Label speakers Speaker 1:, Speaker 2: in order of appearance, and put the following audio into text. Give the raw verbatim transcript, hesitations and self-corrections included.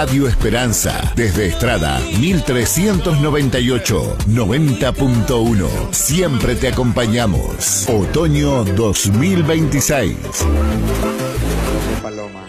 Speaker 1: Radio Esperanza, desde Estrada, mil trescientos noventa y ocho, noventa punto uno. Siempre te acompañamos. Otoño dos mil veintiséis.
Speaker 2: Paloma.